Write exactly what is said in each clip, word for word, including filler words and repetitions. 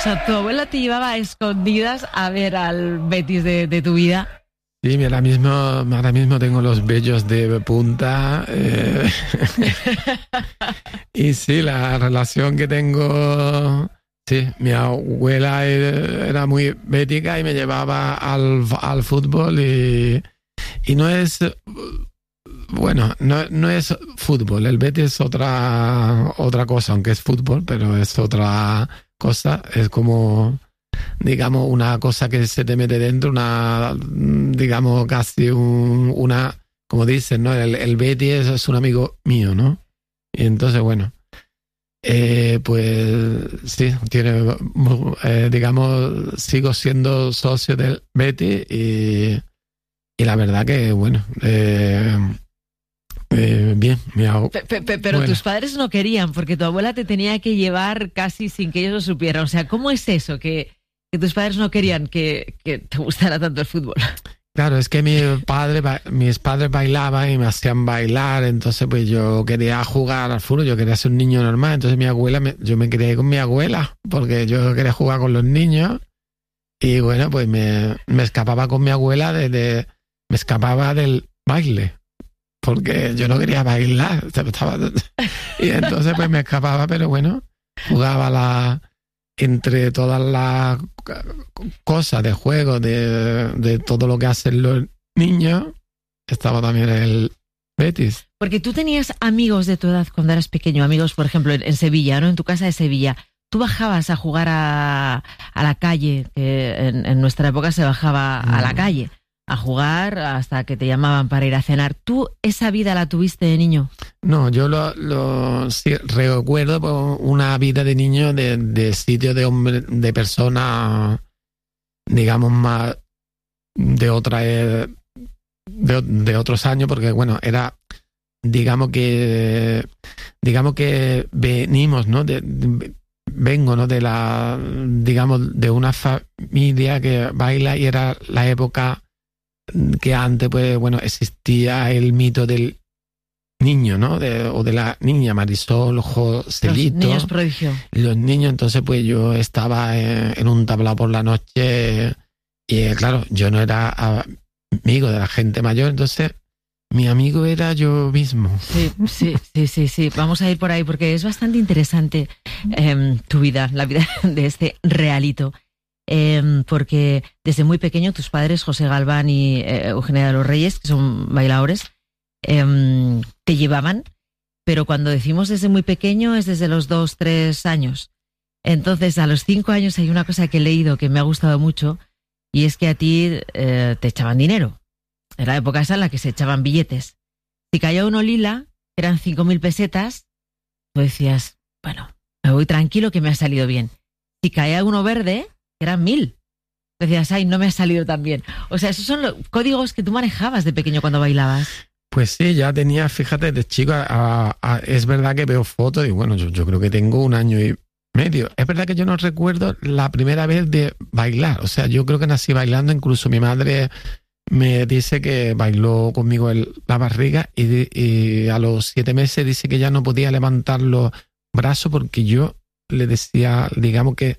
sea, tu abuela te llevaba a escondidas a ver al Betis de, de tu vida. Sí, ahora mismo, ahora mismo tengo los vellos de punta. Eh, y sí, la relación que tengo... Sí, mi abuela era muy bética y me llevaba al, al fútbol y, y no es... Bueno, no, no es fútbol. El Betis es otra, otra cosa, aunque es fútbol, pero es otra cosa. Es como... digamos, una cosa que se te mete dentro, una, digamos, casi un, una, como dicen, ¿no? El, el Betis es un amigo mío, ¿no? Y entonces, bueno, eh, pues sí, tiene, eh, digamos, sigo siendo socio del Betis y, y la verdad que, bueno, eh, eh, bien. Me hago, pe, pe, pero bueno. Tus padres no querían, porque tu abuela te tenía que llevar casi sin que ellos lo supieran. O sea, ¿cómo es eso que... que tus padres no querían que, que te gustara tanto el fútbol? Claro, es que mi padre, mis padres bailaban y me hacían bailar, entonces pues yo quería jugar al fútbol, yo quería ser un niño normal, entonces mi abuela, me, yo me quería ir con mi abuela, porque yo quería jugar con los niños, y bueno, pues me, me escapaba con mi abuela, de, de, me escapaba del baile, porque yo no quería bailar, y entonces pues me escapaba, pero bueno, jugaba la... entre todas las cosas de juego, de, de todo lo que hacen los niños, estaba también el Betis. Porque tú tenías amigos de tu edad cuando eras pequeño, amigos, por ejemplo, en, en Sevilla, ¿no? En tu casa de Sevilla. Tú bajabas a jugar a, a la calle, que en, en nuestra época se bajaba a la calle, a jugar hasta que te llamaban para ir a cenar. ¿Tú esa vida la tuviste de niño? No, yo lo, lo sí, recuerdo una vida de niño de, de sitio de hombre, de persona, digamos, más de otra de, de otros años, porque bueno, era, digamos que digamos que venimos, ¿no? De, de, vengo, ¿no? De la, digamos, de una familia que baila y era la época que antes, pues, bueno, existía el mito del niño, ¿no? De, o de la niña, Marisol, Joselito. Los niños prodigio. Los niños, entonces, pues, yo estaba en, en un tablao por la noche y, claro, yo no era amigo de la gente mayor, entonces, mi amigo era yo mismo. Sí, sí, sí, sí, sí. Vamos a ir por ahí porque es bastante interesante eh, tu vida, la vida de este realito. Eh, porque desde muy pequeño tus padres, José Galván y eh, Eugenia de los Reyes, que son bailadores, eh, te llevaban, pero cuando decimos desde muy pequeño es desde los dos, tres años. Entonces, a los cinco años hay una cosa que he leído que me ha gustado mucho y es que a ti eh, te echaban dinero. Era la época esa en la que se echaban billetes. Si caía uno lila, eran cinco mil pesetas, tú decías, bueno, me voy tranquilo que me ha salido bien. Si caía uno verde, eran mil. Decías, ay, no me ha salido tan bien. O sea, esos son los códigos que tú manejabas de pequeño cuando bailabas. Pues sí, ya tenía, fíjate, de chico, a, a, a, es verdad que veo fotos y bueno, yo, yo creo que tengo un año y medio. Es verdad que yo no recuerdo la primera vez de bailar. O sea, yo creo que nací bailando, incluso mi madre me dice que bailó conmigo en la barriga y, y a los siete meses dice que ya no podía levantar los brazos porque yo le decía, digamos que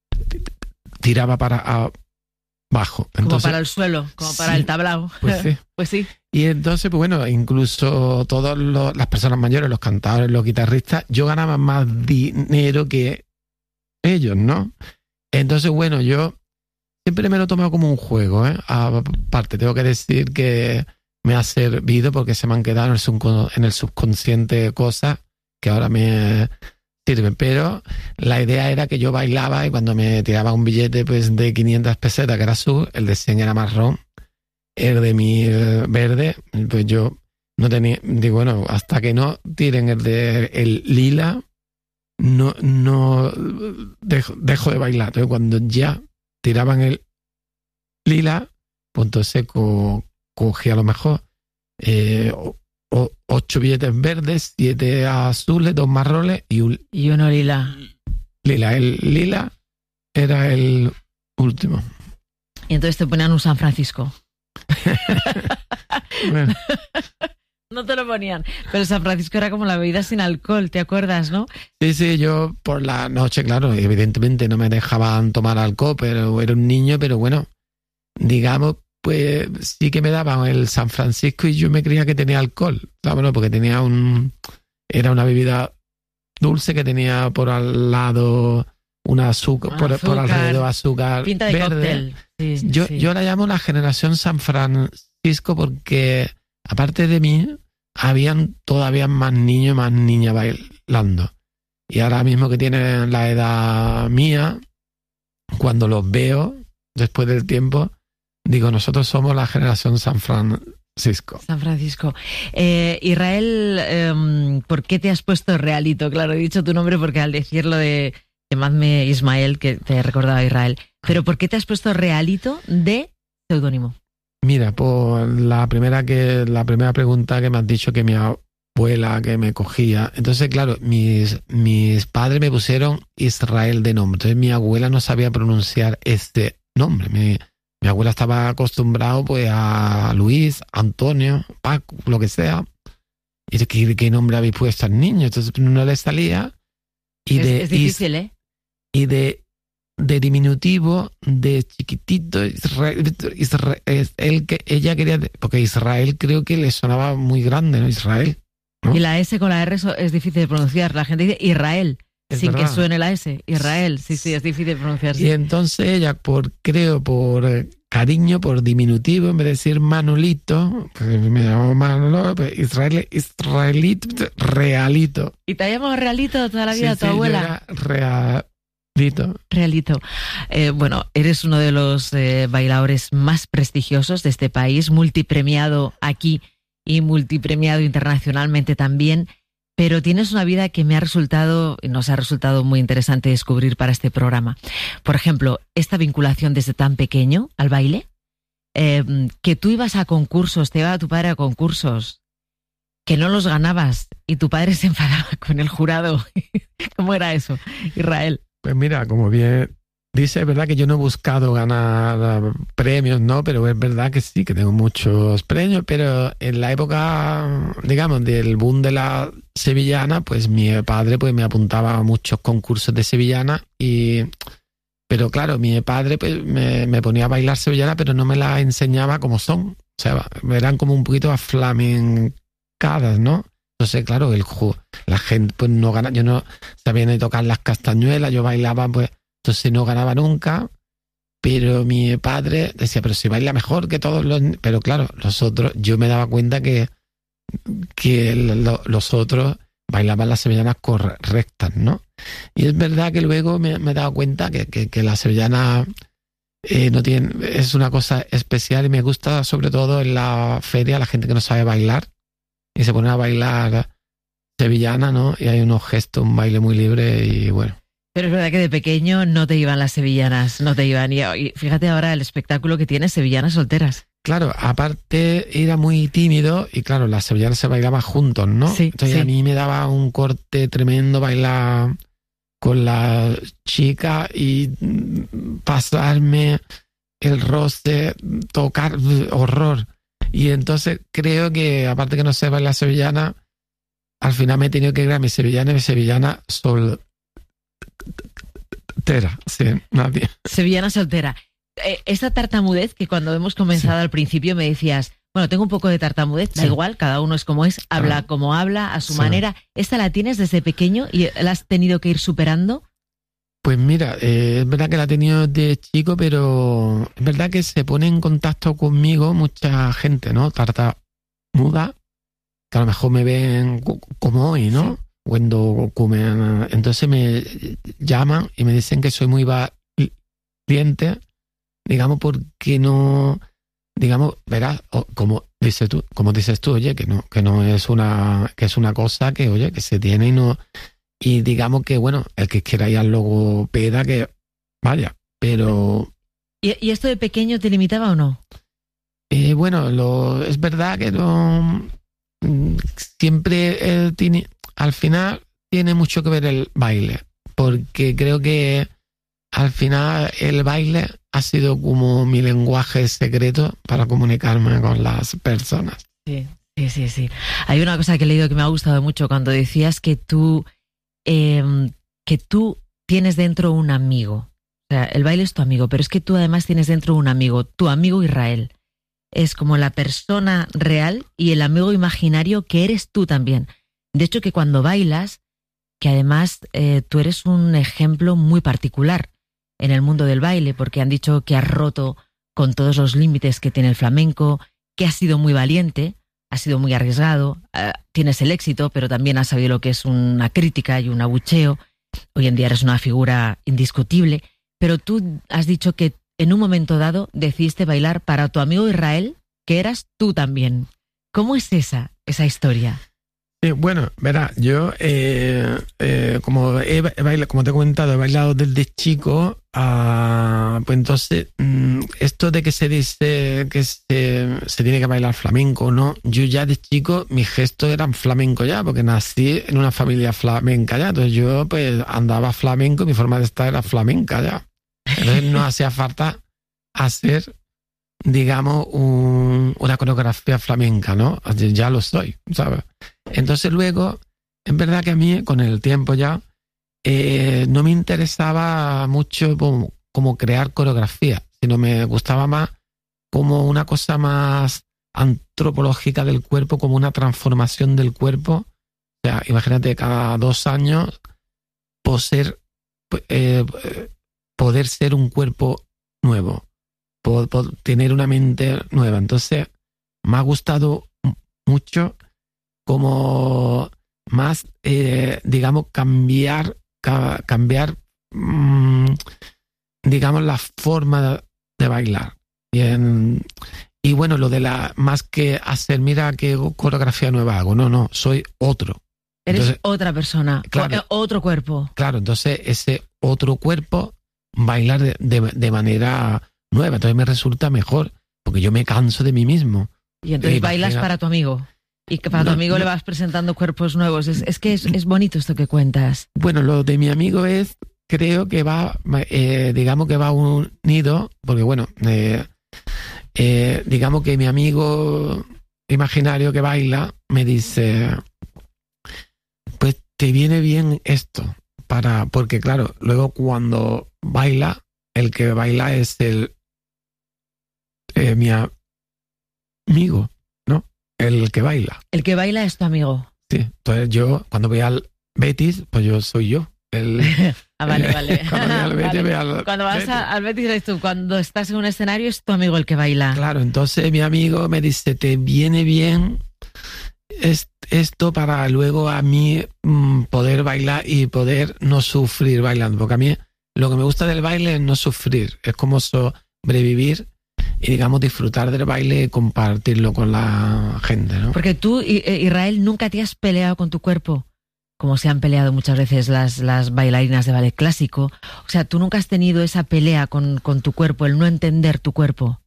tiraba para abajo. Entonces, como para el suelo, como para sí, el tablao. Pues sí. Pues sí. Y entonces, pues bueno, incluso todas las personas mayores, los cantadores, los guitarristas, yo ganaba más dinero que ellos, ¿no? Entonces, bueno, yo siempre me lo he tomado como un juego, ¿eh? Aparte, tengo que decir que me ha servido porque se me han quedado en el, subcon- en el subconsciente cosas que ahora me sirven. Pero la idea era que yo bailaba y cuando me tiraba un billete pues de quinientas pesetas, que era azul, el de cien era marrón, el de mil verde, pues yo no tenía, digo, bueno, hasta que no tiren el de el lila, no, no dejo, dejo de bailar. Entonces cuando ya tiraban el lila, pues entonces co- cogí a lo mejor eh, o, o, ocho billetes verdes, siete azules, dos marrones y un y uno lila. Lila, el lila era el último. Y entonces te ponían un San Francisco. Bueno. No te lo ponían. Pero San Francisco era como la bebida sin alcohol, ¿te acuerdas, no? Sí, sí, yo por la noche, claro, evidentemente no me dejaban tomar alcohol, pero era un niño, pero bueno, digamos, pues sí que me daban el San Francisco y yo me creía que tenía alcohol, ¿sabes? No, porque tenía un... Era una bebida dulce que tenía por al lado una azúcar, Ah, por, azúcar. por alrededor azúcar Pinta de verde. cóctel. Sí, Yo, sí. yo la llamo la generación San Francisco porque, aparte de mí, habían todavía más niños y más niñas bailando. Y ahora mismo que tienen la edad mía, cuando los veo, después del tiempo, digo, nosotros somos la generación San Francisco. San Francisco. Eh, Israel, eh, ¿por qué te has puesto Realito? Claro, he dicho tu nombre porque al decirlo de llamadme Ismael, que te he recordado a Israel, pero ¿por qué te has puesto Realito de seudónimo? Mira, por la primera que la primera pregunta que me has dicho que mi abuela que me cogía. Entonces, claro, mis, mis padres me pusieron Israel de nombre. Entonces mi abuela no sabía pronunciar este nombre. Mi, mi abuela estaba acostumbrado pues a Luis, Antonio, Paco, lo que sea. Y de ¿qué, qué nombre habéis puesto al niño? Entonces no le salía. Y es, de, es difícil, ¿eh? Y de, de diminutivo, de chiquitito, Israel, Israel, él, que ella quería, porque Israel creo que le sonaba muy grande, ¿no? Israel. ¿No? Y la S con la R es difícil de pronunciar. La gente dice Israel, es sin verdad. Que suene la S. Israel, sí, sí, es difícil de pronunciar. Sí. Y entonces ella, por creo, por cariño, por diminutivo, en vez de decir Manolito, pues me llamó Manolo, pues Israel, Israelito, Realito. ¿Y te llamado Realito toda la vida, sí, tu sí, abuela? Yo era Realito. Realito. Eh, bueno, eres uno de los eh, bailadores más prestigiosos de este país, multipremiado aquí y multipremiado internacionalmente también, pero tienes una vida que me ha resultado, nos ha resultado muy interesante descubrir para este programa. Por ejemplo, esta vinculación desde tan pequeño al baile, eh, que tú ibas a concursos, te iba tu padre a concursos, que no los ganabas y tu padre se enfadaba con el jurado. ¿Cómo era eso, Israel? Pues mira, como bien dice, es verdad que yo no he buscado ganar premios, ¿no? Pero es verdad que sí, que tengo muchos premios, pero en la época, digamos, del boom de la sevillana, pues mi padre pues me apuntaba a muchos concursos de sevillana y... Pero claro, mi padre pues, me, me ponía a bailar sevillana, pero no me la enseñaba como son. O sea, eran como un poquito aflamencadas, ¿no? Entonces, claro, el la gente pues no gana, yo no sabía ni tocar las castañuelas, yo bailaba, pues, entonces no ganaba nunca, pero mi padre decía, pero si baila mejor que todos los... Pero claro, los otros, yo me daba cuenta que, que lo, los otros bailaban las sevillanas correctas, ¿no? Y es verdad que luego me, me he dado cuenta que, que, que la sevillana eh, no tiene, es una cosa especial y me gusta sobre todo en la feria la gente que no sabe bailar y se pone a bailar sevillana, ¿no? Y hay unos gestos, un baile muy libre y bueno. Pero es verdad que de pequeño no te iban las sevillanas, no te iban. Y fíjate ahora el espectáculo que tienes, sevillanas solteras. Claro, aparte era muy tímido y claro, las sevillanas se bailaban juntos, ¿no? Sí, Entonces sí. a mí me daba un corte tremendo bailar con la chica y pasarme el roce, tocar, horror. Y entonces creo que, aparte que no sé bailar sevillana, al final me he tenido que ir a mi sevillana y mi sevillana soltera. Sí, nadie. Sevillana soltera. Eh, esta tartamudez que cuando hemos comenzado sí. al principio me decías, bueno, tengo un poco de tartamudez, da sí. igual, cada uno es como es, habla ah. como habla, a su sí. manera. ¿Esta la tienes desde pequeño y la has tenido que ir superando? Pues mira, eh, es verdad que la he tenido de chico, pero es verdad que se pone en contacto conmigo mucha gente, ¿no? Tartamuda, que a lo mejor me ven como hoy, ¿no? Sí. Cuando comen. Entonces me llaman y me dicen que soy muy valiente, digamos, porque no, digamos, verás, como dices tú, como dices tú, oye, que no, que no es una, que es una cosa que, oye, que se tiene y no. Y digamos que, bueno, el que quiera ir al logopeda, que vaya, pero... ¿Y, y esto de pequeño te limitaba o no? Eh, bueno, lo, es verdad que no, siempre eh, tiene, al final tiene mucho que ver el baile, porque creo que al final el baile ha sido como mi lenguaje secreto para comunicarme con las personas. Sí. Sí, sí, sí. Hay una cosa que he leído que me ha gustado mucho cuando decías que tú, eh, que tú tienes dentro un amigo. O sea, el baile es tu amigo, pero es que tú además tienes dentro un amigo, tu amigo Israel. Es como la persona real y el amigo imaginario que eres tú también. De hecho, que cuando bailas, que además eh, tú eres un ejemplo muy particular en el mundo del baile, porque han dicho que has roto con todos los límites que tiene el flamenco, que has sido muy valiente, has sido muy arriesgado, uh, tienes el éxito, pero también has sabido lo que es una crítica y un abucheo. Hoy en día eres una figura indiscutible, pero tú has dicho que en un momento dado decidiste bailar para tu amigo Israel, que eras tú también. ¿Cómo es esa, esa historia? Sí, bueno, verá, yo, eh, eh, como, he, he bailado, como te he comentado, he bailado desde chico, uh, pues entonces, mm, esto de que se dice que se, se tiene que bailar flamenco, ¿no? Yo ya de chico, mis gestos eran flamenco ya, porque nací en una familia flamenca ya, entonces yo pues andaba flamenco, mi forma de estar era flamenca ya. Entonces no hacía falta hacer, digamos, un, una coreografía flamenca, ¿no? Ya lo soy, ¿sabes? Entonces luego, es verdad que a mí, con el tiempo ya, eh, no me interesaba mucho como, como crear coreografía, sino me gustaba más como una cosa más antropológica del cuerpo, como una transformación del cuerpo. O sea, imagínate, cada dos años poder, eh, poder ser un cuerpo nuevo, poder, poder tener una mente nueva. Entonces, me ha gustado mucho como más, eh, digamos, cambiar, ca- cambiar, mmm, digamos, la forma de, de bailar. Y, en, y bueno, lo de la, más que hacer, mira qué coreografía nueva hago, no, no, soy otro. Eres Entonces, otra persona, claro, o, otro cuerpo. Claro, entonces ese otro cuerpo, bailar de, de, de manera nueva, entonces me resulta mejor, porque yo me canso de mí mismo. Y entonces Eh, bailas imagina- para tu amigo. Y que para No, tu amigo no. le vas presentando cuerpos nuevos. Es, es que es, es bonito esto que cuentas. Bueno, lo de mi amigo es, creo que va, eh, digamos que va unido, porque bueno, eh, eh, digamos que mi amigo imaginario que baila me dice, pues te viene bien esto, para, porque claro, luego cuando baila, el que baila es el eh, mi a- amigo, ¿no? El que baila. El que baila es tu amigo. Sí, entonces yo cuando voy al Betis, pues yo soy yo. El, Ah, vale, vale. Cuando voy al Betis, Vale. voy al Cuando vas Betis. a- al Betis eres tú. Cuando estás en un escenario es tu amigo el que baila. Claro, entonces mi amigo me dice, te viene bien es- esto para luego a mí mm, poder bailar y poder no sufrir bailando, porque a mí lo que me gusta del baile es no sufrir, es como sobrevivir y digamos disfrutar del baile y compartirlo con la gente, ¿no? Porque tú, I- eh, Israel, nunca te has peleado con tu cuerpo, como se han peleado muchas veces las, las bailarinas de ballet clásico. O sea, tú nunca has tenido esa pelea con, con tu cuerpo, el no entender tu cuerpo.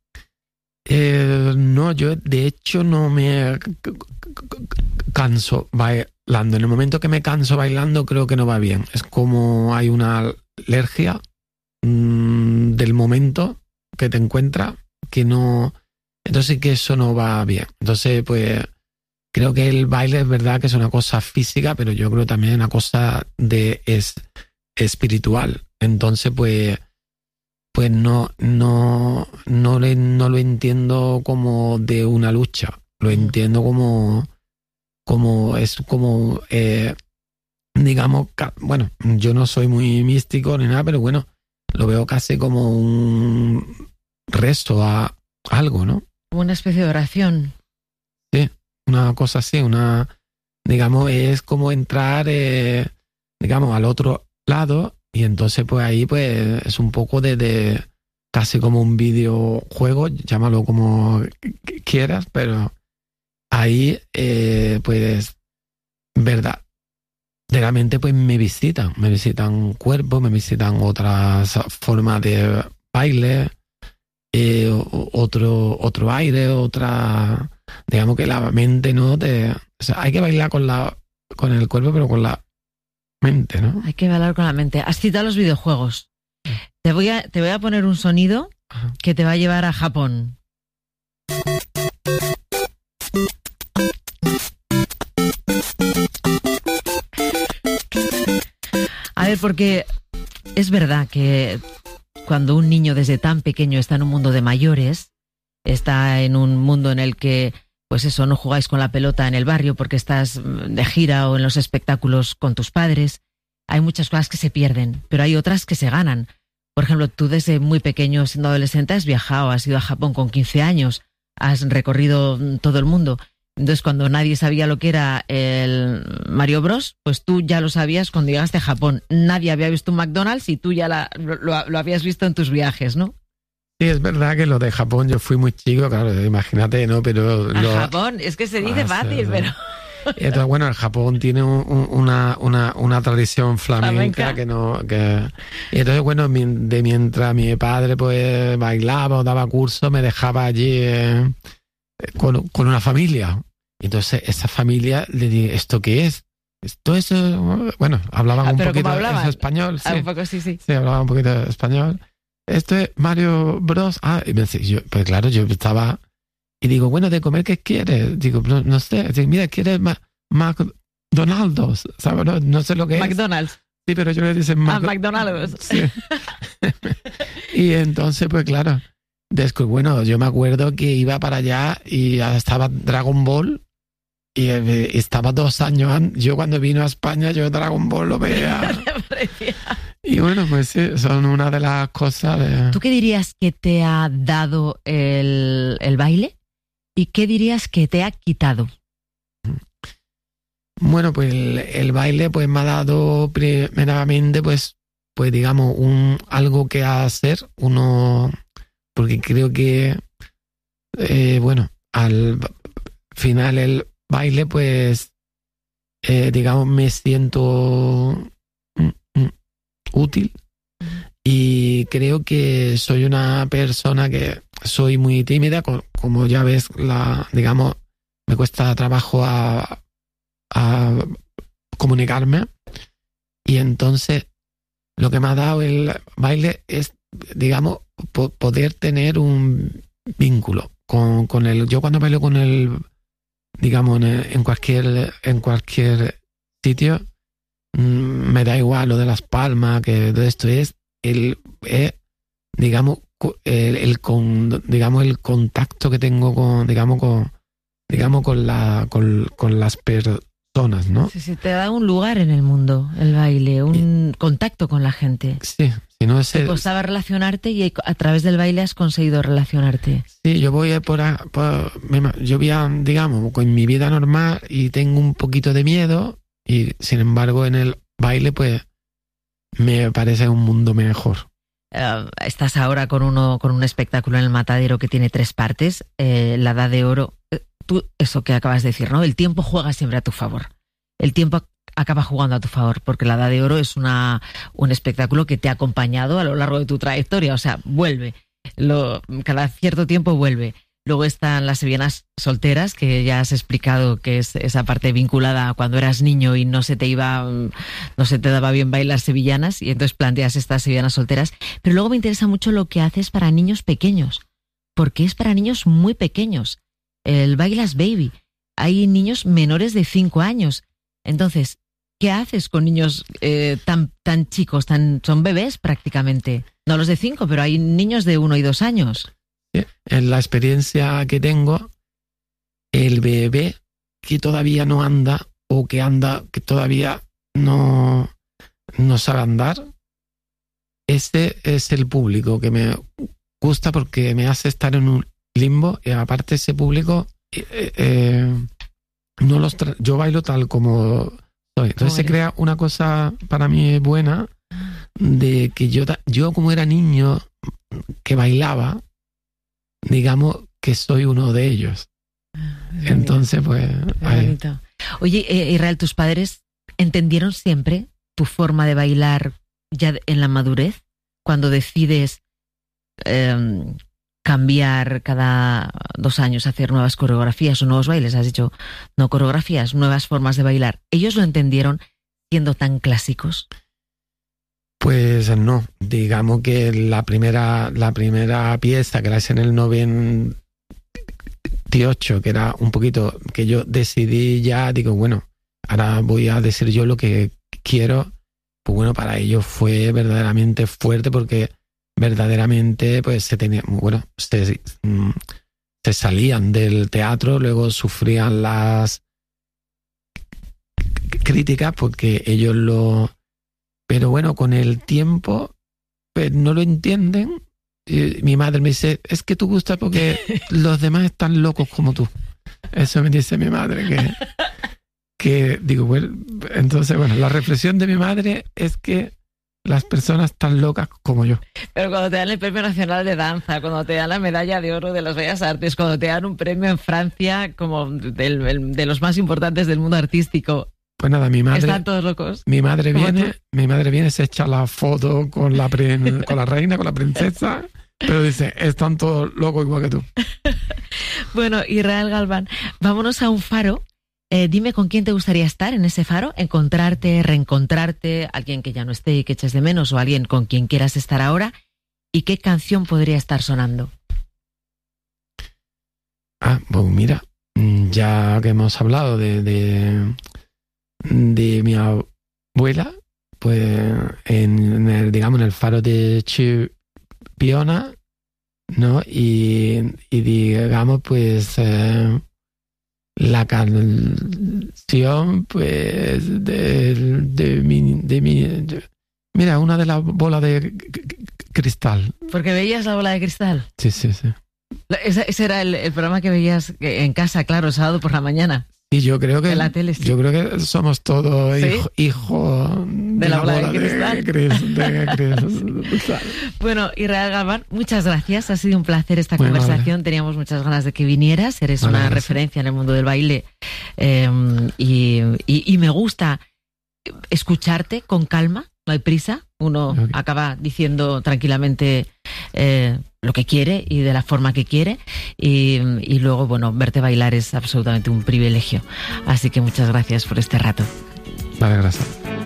Eh, no, yo de hecho no me c- c- c- canso bailando. En el momento que me canso bailando creo que no va bien. Es como hay una alergia mmm, del momento que te encuentras que no... Entonces que eso no va bien. Entonces pues creo que el baile es verdad que es una cosa física, pero yo creo también una cosa de es espiritual. Entonces pues pues no, no, no, le, no lo entiendo como de una lucha, lo entiendo como, como es como, eh, digamos, ca- bueno, yo no soy muy místico ni nada, pero bueno, lo veo casi como un resto a algo, ¿no? Como una especie de oración. Sí, una cosa así, una, digamos, es como entrar, eh, digamos, al otro lado y entonces pues ahí pues es un poco de, de casi como un videojuego, llámalo como qu- quieras, pero ahí eh, pues verdad, verdaderamente pues me visitan, me visitan cuerpos, me visitan otras formas de baile, eh, o- otro, otro aire, otra, digamos que la mente no te, o sea, hay que bailar con la, con el cuerpo, pero con la mente, ¿no? Hay que bailar con la mente. Has citado los videojuegos. Te voy a, te voy a poner un sonido Ajá. que te va a llevar a Japón. porque es verdad que cuando un niño desde tan pequeño está en un mundo de mayores, está en un mundo en el que, pues eso, no jugáis con la pelota en el barrio porque estás de gira o en los espectáculos con tus padres, hay muchas cosas que se pierden, pero hay otras que se ganan. Por ejemplo, tú desde muy pequeño, siendo adolescente, has viajado, has ido a Japón con quince años, has recorrido todo el mundo. Entonces, cuando nadie sabía lo que era el Mario Bros, pues tú ya lo sabías cuando llegaste a Japón. Nadie había visto un McDonald's y tú ya la, lo, lo habías visto en tus viajes, ¿no? Sí, es verdad que lo de Japón, yo fui muy chico, claro, imagínate, ¿no? Pero a lo... Japón, es que se dice ah, fácil, sí, pero... Entonces, bueno, el Japón tiene un, un, una, una, una tradición flamenca, flamenca. que no... que Y entonces, bueno, de mientras mi padre pues bailaba o daba cursos, me dejaba allí eh, con, con una familia. Entonces, esa familia le dije, ¿esto qué es? Esto es... Bueno, hablaban ah, un poquito de español. Sí. Ah, un poco, sí, sí. Sí, hablaban un poquito de español. Esto es Mario Bros. Ah, y me decía, yo, pues claro, yo estaba... Y digo, bueno, ¿de comer qué quieres? Digo, no, no sé. Digo, mira, ¿quieres ma- McDonald's? ¿Sabes? No, no sé lo que McDonald's. es. McDonald's. Sí, pero yo le dije... Mac- ah, McDonald's. Sí. Y entonces, pues claro, después, bueno, yo me acuerdo que iba para allá y estaba Dragon Ball y eh, estaba dos años antes. Yo cuando vino a España, yo Dragon Ball lo veía. Y bueno, pues sí, son una de las cosas de... ¿Tú qué dirías que te ha dado el, el baile? ¿Y qué dirías que te ha quitado? Bueno, pues el, el baile pues me ha dado primeramente pues, pues digamos un algo que hacer, uno, porque creo que eh, bueno, al final el baile pues eh, digamos me siento mm, mm, útil y creo que soy una persona que soy muy tímida, como ya ves, la digamos me cuesta trabajo a, a comunicarme y entonces lo que me ha dado el baile es, digamos, po- poder tener un vínculo con, con el... Yo cuando bailo con el, digamos, en, el, en cualquier en cualquier sitio, mmm, me da igual lo de las palmas, que de esto es el, es, digamos, el, el con, digamos, el contacto que tengo con, digamos, con, digamos, con la, con, con las personas. Zonas, ¿no? Sí, sí, te da un lugar en el mundo, el baile, un y, contacto con la gente. Sí, si no es... Te costaba relacionarte y a través del baile has conseguido relacionarte. Sí, yo voy por... A, por yo voy a, digamos, con mi vida normal y tengo un poquito de miedo y sin embargo en el baile pues me parece un mundo mejor. Uh, estás ahora con uno con un espectáculo en el Matadero que tiene tres partes, eh, la Edad de Oro. Tú, eso que acabas de decir, ¿no? El tiempo juega siempre a tu favor. El tiempo acaba jugando a tu favor, porque la Edad de Oro es una un espectáculo que te ha acompañado a lo largo de tu trayectoria, o sea, vuelve. Lo, cada cierto tiempo vuelve. Luego están las sevillanas solteras, que ya has explicado que es esa parte vinculada a cuando eras niño y no se te iba, no se te daba bien bailar sevillanas, y entonces planteas estas sevillanas solteras. Pero luego me interesa mucho lo que haces para niños pequeños, porque es para niños muy pequeños. El Bailas Baby. Hay niños menores de cinco años. Entonces, ¿qué haces con niños eh, tan, tan chicos? Tan, son bebés prácticamente. No los de cinco, pero hay niños de uno y dos años. Sí, en la experiencia que tengo, el bebé que todavía no anda o que anda, que todavía no, no sabe andar, ese es el público que me gusta porque me hace estar en un limbo y aparte ese público eh, eh, no los tra- yo bailo tal como soy, entonces se crea una cosa para mí buena de que yo yo como era niño que bailaba, digamos que soy uno de ellos. Entonces pues ahí. Oye, eh, Israel, ¿tus padres entendieron siempre tu forma de bailar ya en la madurez cuando decides eh, cambiar cada dos años, hacer nuevas coreografías o nuevos bailes? Has dicho, no coreografías, nuevas formas de bailar. ¿Ellos lo entendieron siendo tan clásicos? Pues no, digamos que la primera, la primera pieza que la hice en el noventa y ocho, que era un poquito que yo decidí ya, digo, bueno, ahora voy a decir yo lo que quiero pues bueno, para ellos fue verdaderamente fuerte porque verdaderamente pues se tenía, bueno, se, se salían del teatro, luego sufrían las críticas porque ellos lo... Pero bueno, con el tiempo pues no lo entienden. Y mi madre me dice, es que tú gustas porque los demás están locos como tú. Eso me dice mi madre, que, que digo, bueno, entonces, bueno, la reflexión de mi madre es que las personas están locas como yo. Pero cuando te dan el Premio Nacional de Danza, cuando te dan la Medalla de Oro de las Bellas Artes, cuando te dan un premio en Francia como del, de los más importantes del mundo artístico, pues nada, mi madre... ¿Están todos locos? Mi madre viene, mi madre viene, se echa la foto con la, pre, con la reina, con la princesa, pero dice, están todos locos igual que tú. Bueno, Israel Galván, vámonos a un faro. Eh, dime con quién te gustaría estar en ese faro, encontrarte, reencontrarte, alguien que ya no esté y que eches de menos, o alguien con quien quieras estar ahora, y qué canción podría estar sonando. Ah, pues mira, ya que hemos hablado de... de... de mi abuela, pues en el, digamos, en el faro de Chipiona, ¿no? Y, y digamos, pues eh, la canción, pues, de, de mi, de mi, de, mira, una de las bolas de cristal. Porque veías la bola de cristal. Sí, sí, sí. Ese, ese era el, el programa que veías en casa, claro, el sábado por la mañana. Y yo creo que en la tele, sí. Yo creo que somos todos ¿Sí? hijos hijo de, de la bola de cristal. De, de, de cristal. Bueno, Israel Galván, muchas gracias. Ha sido un placer esta bueno, conversación. Vale. Teníamos muchas ganas de que vinieras. Eres vale, una gracias. referencia en el mundo del baile eh, y, y, y me gusta escucharte con calma. No hay prisa. Uno okay. acaba diciendo tranquilamente eh, lo que quiere y de la forma que quiere. Y, y luego, bueno, verte bailar es absolutamente un privilegio. Así que muchas gracias por este rato. Vale, gracias.